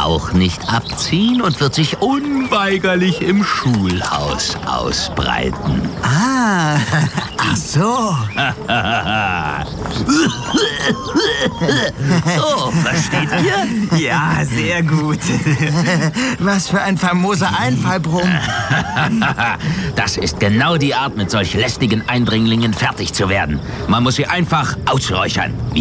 auch nicht abziehen und wird sich unweigerlich im Schulhaus ausbreiten. Ah, ach so. So, versteht ihr? Ja, sehr gut. Was für ein famoser Einfall, Brumm. Das ist genau die Art, mit solch lästigen Eindringlingen fertig zu werden. Man muss sie einfach ausräuchern.